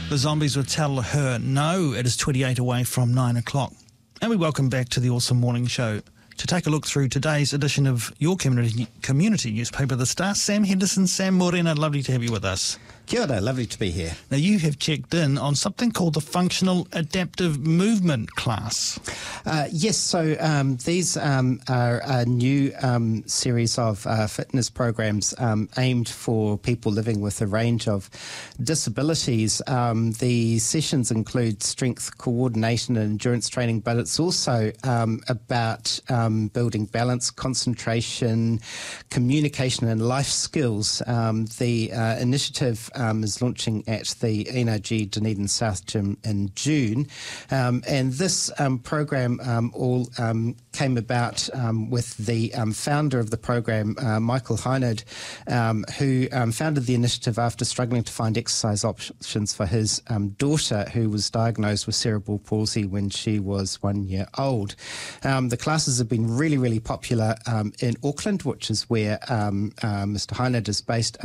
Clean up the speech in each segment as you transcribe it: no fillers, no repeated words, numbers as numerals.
The Zombies would tell her no. It is 28 away from 9 o'clock. And we welcome back to the Awesome Morning Show. To take a look through today's edition of your community newspaper, The Star, Sam Henderson. Sam Morena, lovely to have you with us. Kia ora, lovely to be here. Now, you have checked in on something called the Functional Adaptive Movement class. Yes, so these are a new series of fitness programs aimed for people living with a range of disabilities. The sessions include strength, coordination and endurance training, but it's also about building balance, concentration, communication and life skills. The initiative is launching at the NRG Dunedin South Gym in June. And this program all came about with the founder of the program, Michael Heinard, who founded the initiative after struggling to find exercise options for his daughter, who was diagnosed with cerebral palsy when she was 1 year old. The classes have been really, really popular in Auckland, which is where Mr. Heinard is based,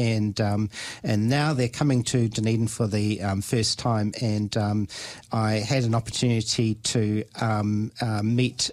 and now they're coming to Dunedin for the first time, and I had an opportunity to meet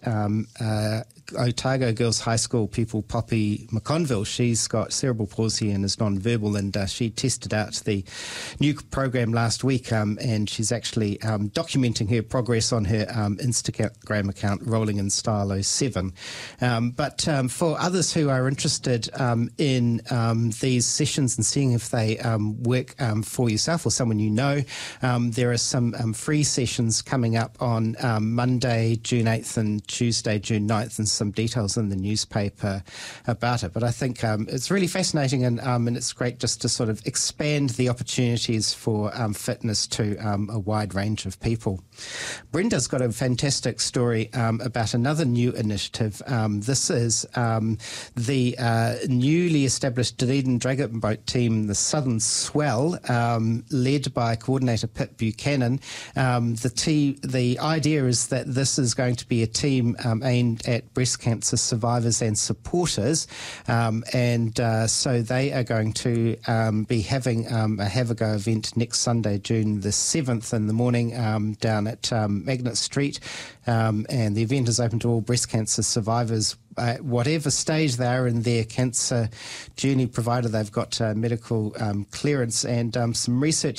Otago Girls High School pupil Poppy McConville. She's got cerebral palsy and is non-verbal, and she tested out the new program last week, and she's actually documenting her progress on her Instagram account, Rolling in Style 07. But for others who are interested in these sessions and seeing if they work for yourself or someone you know, there are some free sessions coming up on Monday, June 8th and Tuesday, June 9th, and some details in the newspaper about it. But I think it's really fascinating, and it's great just to sort of expand the opportunities for fitness to a wide range of people. Brenda's got a fantastic story about another new initiative. This is the newly established Dunedin Dragon Boat team, the Southern Swell, led by coordinator Pip Buchanan. The idea is that this is going to be a team aimed at breast cancer survivors and supporters, and so they are going to be having a Have a Go event next Sunday, June the 7th in the morning, down at Magnet Street, and the event is open to all breast cancer survivors, whatever stage they are in their cancer journey, provided they've got medical clearance. And some research